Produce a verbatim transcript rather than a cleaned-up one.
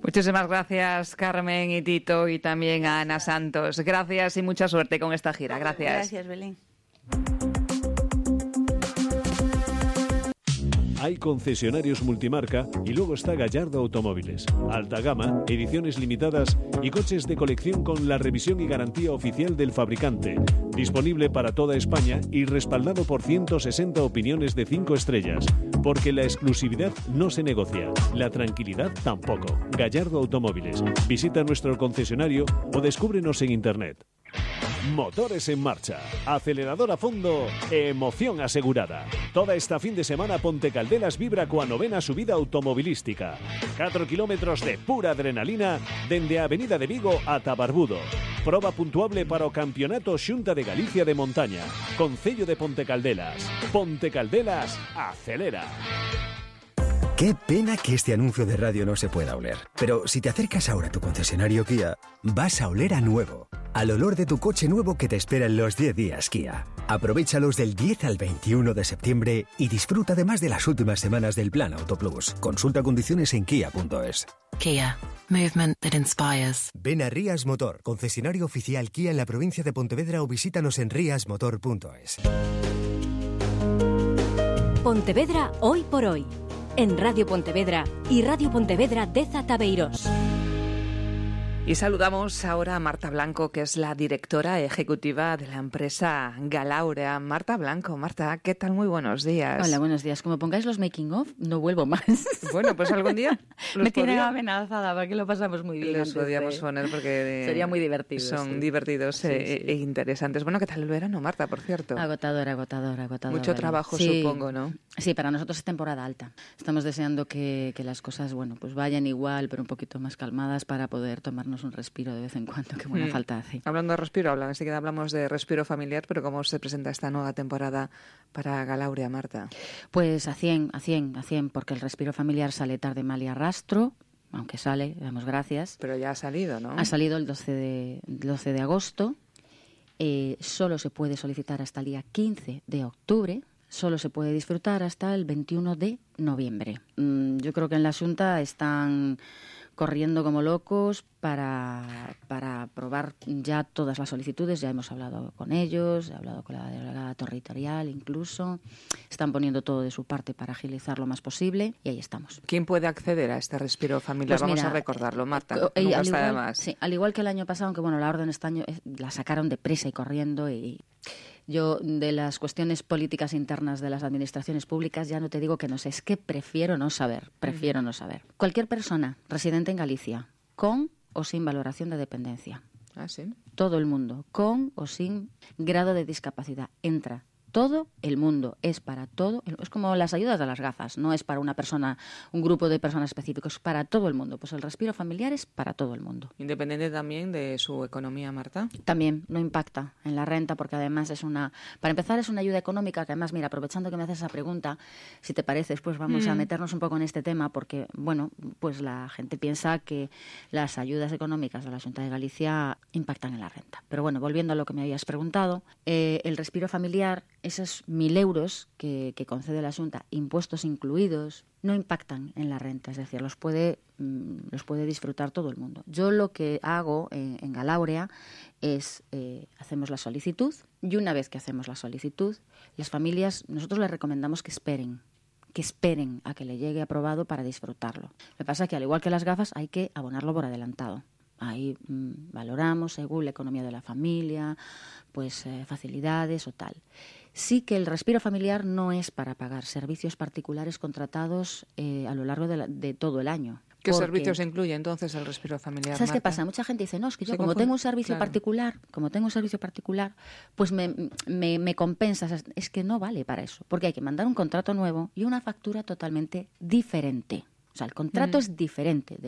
Muchísimas gracias, Carmen y Tito, y también a Ana Santos. Gracias y mucha suerte con esta gira. Gracias. Gracias, Belén. Hay concesionarios multimarca y luego está Gallardo Automóviles. Alta gama, ediciones limitadas y coches de colección con la revisión y garantía oficial del fabricante. Disponible para toda España y respaldado por ciento sesenta opiniones de cinco estrellas. Porque la exclusividad no se negocia, la tranquilidad tampoco. Gallardo Automóviles. Visita nuestro concesionario o descúbrenos en internet. Motores en marcha, acelerador a fondo, emoción asegurada. Toda esta fin de semana Ponte Caldelas vibra coa novena subida automovilística. catro kilómetros de pura adrenalina dende a Avenida de Vigo ata Barbudo. Proba puntuable para o Campeonato Xunta de Galicia de Montaña. Concello de Ponte Caldelas. Ponte Caldelas, acelera. Qué pena que este anuncio de radio no se pueda oler. Pero si te acercas ahora a tu concesionario Kia, vas a oler a nuevo. Al olor de tu coche nuevo que te espera en los diez días Kia. Aprovéchalos del diez al veintiuno de septiembre y disfruta además de las últimas semanas del Plan Autoplus. Consulta condiciones en kia punto es. Kia. Movement that inspires. Ven a Rías Motor, concesionario oficial Kia en la provincia de Pontevedra, o visítanos en rías motor punto es. Pontevedra hoy por hoy. En Radio Pontevedra y Radio Pontevedra Deza Tabeiros. Y saludamos ahora a Marta Blanco, que es la directora ejecutiva de la empresa Galaurea. Marta Blanco, Marta, ¿qué tal? Muy buenos días. Hola, buenos días. Como pongáis los making of, no vuelvo más. Bueno, pues algún día me tienen amenazada, porque lo pasamos muy bien. Los podíamos de... poner porque sería muy divertido. Son sí. divertidos sí, e, sí. e interesantes. Bueno, ¿qué tal el verano, Marta, por cierto? Agotador, agotador, agotador. Mucho bueno. trabajo, sí. supongo, ¿no? Sí, para nosotros es temporada alta. Estamos deseando que, que las cosas, bueno, pues vayan igual, pero un poquito más calmadas para poder tomarnos un respiro de vez en cuando, que buena mm. falta hace. Hablando de respiro, hablamos, así que hablamos de respiro familiar, pero ¿cómo se presenta esta nueva temporada para Galaurea, Marta? Pues a cien, a cien, a cien, porque el respiro familiar sale tarde, mal y a rastro, aunque sale, damos gracias. Pero ya ha salido, ¿no? Ha salido el doce de agosto, eh, solo se puede solicitar hasta el día quince de octubre, solo se puede disfrutar hasta el veintiuno de noviembre. Mm, yo creo que en la Xunta están corriendo como locos para, para aprobar ya todas las solicitudes. Ya hemos hablado con ellos, he hablado con la delegada territorial incluso. Están poniendo todo de su parte para agilizar lo más posible y ahí estamos. ¿Quién puede acceder a este respiro familiar? Pues mira, vamos a recordarlo, Marta. Eh, nunca al, está igual, de más. Sí, al igual que el año pasado, aunque bueno, la orden este año la sacaron deprisa y corriendo, y yo de las cuestiones políticas internas de las administraciones públicas ya no te digo que no sé, es que prefiero no saber, prefiero mm. no saber. Cualquier persona residente en Galicia, con o sin valoración de dependencia. Ah, ¿sí? Todo el mundo, con o sin grado de discapacidad, entra. Todo el mundo, es para todo, es como las ayudas de las gafas, no es para una persona, un grupo de personas específicos, es para todo el mundo. Pues el respiro familiar es para todo el mundo. ¿Independiente también de su economía, Marta? También, no impacta en la renta, porque además es una, para empezar es una ayuda económica, que además, mira, aprovechando que me haces esa pregunta, si te parece, pues vamos mm. a meternos un poco en este tema, porque, bueno, pues la gente piensa que las ayudas económicas de la Xunta de Galicia impactan en la renta. Pero bueno, volviendo a lo que me habías preguntado, eh, el respiro familiar, esos mil euros que, que concede la Xunta, impuestos incluidos, no impactan en la renta, es decir, los puede, mmm, los puede disfrutar todo el mundo. Yo lo que hago en, en Galaurea es, eh, hacemos la solicitud, y una vez que hacemos la solicitud, las familias, nosotros les recomendamos que esperen, que esperen a que le llegue aprobado para disfrutarlo. Lo que pasa es que, al igual que las gafas, hay que abonarlo por adelantado. Ahí mmm, valoramos según la economía de la familia, pues eh, facilidades o tal. Sí que el respiro familiar no es para pagar servicios particulares contratados eh, a lo largo de, la, de todo el año. ¿Qué porque, servicios incluye entonces el respiro familiar? ¿Sabes Marta? qué pasa? Mucha gente dice, no, es que yo Se como confunde. tengo un servicio claro. particular, como tengo un servicio particular, pues me, me, me compensa. Es que no vale para eso, porque hay que mandar un contrato nuevo y una factura totalmente diferente. O sea, el contrato mm. es diferente.